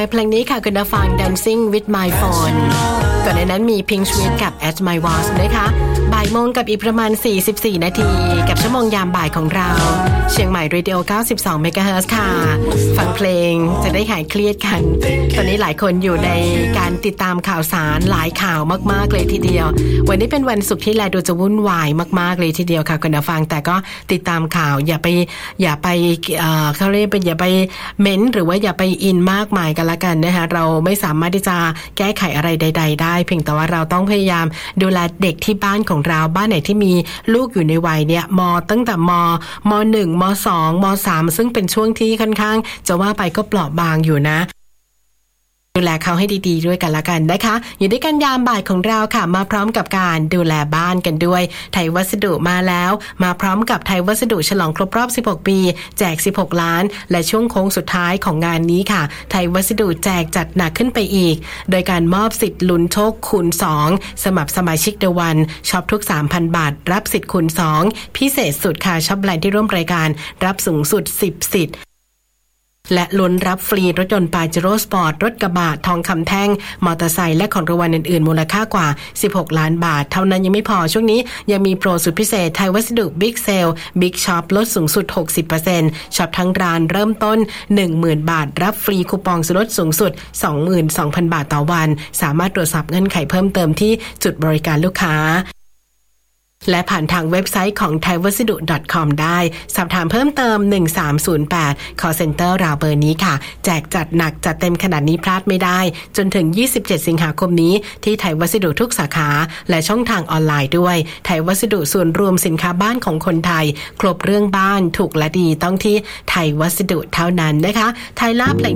เพลงนี้ค่ะคุณฟัง Dancing with my phone ก่อนในนั้นมี Pink Sweet กับ At My Watch นะคะบ่ายโมงกับอีกประมาณ44นาทีกับชั่วโมงยามบ่ายของเราเชียงใหม่ Radio 92 MHz ค่ะฟังเพลงจะได้หายเครียดกันตอนนี้หลายคนอยู่ในการติดตามข่าวสารหลายข่าวมากๆเลยทีเดียววันนี้เป็นวันศุกร์ที่แลดูจะวุ่นวายมากๆเลยทีเดียวค่ะคุณฟังแต่ก็ติดตามข่าวอย่าไปเขาเรียกเป็นอย่าไปเม้นหรือว่าอย่าไปอินมากมายกันละกันนะคะเราไม่สามารถที่จะแก้ไขอะไรใดๆได้เพียงแต่ว่าเราต้องพยายามดูแลเด็กที่บ้านของเราบ้านไหนที่มีลูกอยู่ในวัยเนี้ยตั้งแต่ม1ม2ม3ซึ่งเป็นช่วงที่ค่อนข้างจะว่าไปก็เปราะบางอยู่นะดูแลเขาให้ดีๆด้วยกันละกันนะคะอยู่ด้วยกันยามบ่ายของเราค่ะมาพร้อมกับการดูแลบ้านกันด้วยไทยวัสดุมาแล้วมาพร้อมกับไทยวัสดุฉลองครบรอบ16ปีแจก16ล้านและช่วงโค้งสุดท้ายของงานนี้ค่ะไทยวัสดุแจกจัดหนักขึ้นไปอีกโดยการมอบสิทธิ์ลุ้นโชคคูณ2สมัครสมาชิก The One ช็อปทุก 3,000 บาทรับสิทธิ์คูณ2พิเศษสุดค่ะช็อปแบรนด์ที่ร่วมรายการรับสูงสุด10สิทธิ์และลุ้นรับฟรีรถยนต์ปาเจโร่สปอร์ตรถกระบะทองคำแท่งมอเตอร์ไซค์และของรางวัลอื่นๆมูลค่ากว่า16ล้านบาทเท่านั้นยังไม่พอช่วงนี้ยังมีโปรสุดพิเศษไทยวัสดุบิ๊กเซลบิ๊กช็อปลดสูงสุด 60% ช็อปทั้งร้านเริ่มต้น 10,000 บาทรับฟรีคูปองส่วนลดสูงสุด 22,000 บาทต่อวันสามารถตรวจสอบเงื่อนไขเพิ่มเติมที่จุดบริการลูกค้าและผ่านทางเว็บไซต์ของ thaiwasidu.com ได้สอบถามเพิ่มเติม1308 call center ราวเบอร์นี้ค่ะแจกจัดหนักจัดเต็มขนาดนี้พลาดไม่ได้จนถึง27สิงหาคมนี้ที่ไทยวัสดุทุกสาขาและช่องทางออนไลน์ด้วยไทยวัสดุส่วนรวมสินค้าบ้านของคนไทยครบเรื่องบ้านถูกและดีต้องที่ไทยวัสดุเท่านั้นนะคะไทยลาบ